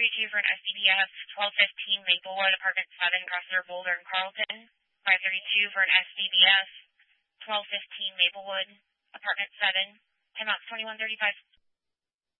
532 for an SDBS, 1215 Maplewood, apartment 7, Grosvenor, Boulder, and Carlton. 532 for an SDBS, 1215 Maplewood, apartment 7, timeout 2135.